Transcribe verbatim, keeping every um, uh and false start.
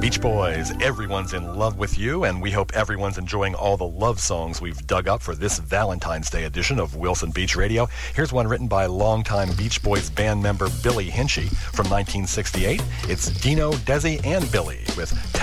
Beach Boys, Everyone's in Love with You, and we hope everyone's enjoying all the love songs we've dug up for this Valentine's Day edition of Wilson Beach Radio. Here's one written by longtime Beach Boys band member Billy Hinchy from nineteen sixty-eight. It's Dino, Desi, and Billy with